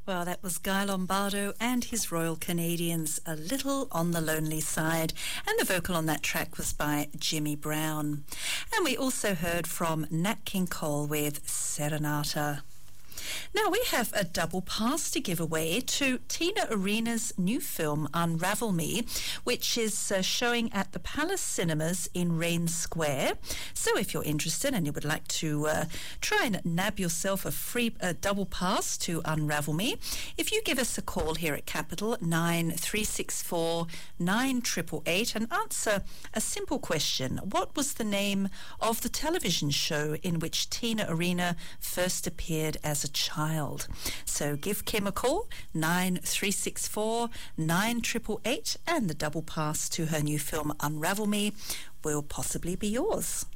Well, that was Guy Lombardo and his Royal Canadians, A Little on the Lonely Side. And the vocal on that track was by Jimmy Brown. And we also heard from Nat King Cole with Serenata. Now we have a double pass to give away to Tina Arina's new film Unravel Me, which is showing at the Palace Cinemas in Rains Square. So if you're interested and you would like to try and nab yourself a free double pass to Unravel Me, if you give us a call here at Capital 9364 9888 and answer a simple question: what was the name of the television show in which Tina Arena first appeared as a child? So give Kim a call, 9364 9888, and the double pass to her new film Unravel Me will possibly be yours.